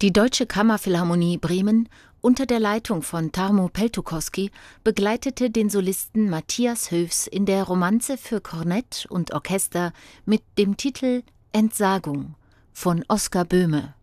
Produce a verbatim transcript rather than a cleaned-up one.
Die Deutsche Kammerphilharmonie Bremen unter der Leitung von Tarmo Peltokoski begleitete den Solisten Matthias Höfs in der Romanze für Kornett und Orchester mit dem Titel Entsagung von Oskar Böhme.